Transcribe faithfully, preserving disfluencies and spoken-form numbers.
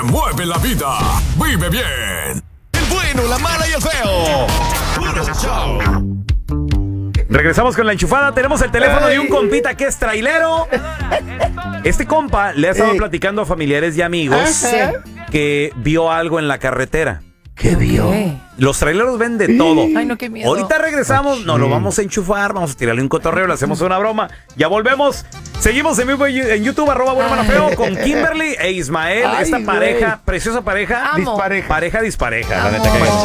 Mueve la vida. Vive bien. El bueno, la mala y el feo. Puro show. Regresamos con la enchufada. Tenemos el teléfono de un compita que es trailero. Este compa le ha estado platicando a familiares y amigos que vio algo en la carretera. ¿Qué vio? Los traileros ven de todo. Ay, no, qué miedo. Ahorita regresamos, nos lo vamos a enchufar, vamos a tirarle un cotorreo, le hacemos una broma. Ya volvemos. Seguimos en vivo en YouTube, arroba bueno, mala, feo, con Kimberly e Ismael. Ay, esta güey. pareja, preciosa pareja. Amo. Dispareja. Pareja dispareja, la Amo. neta que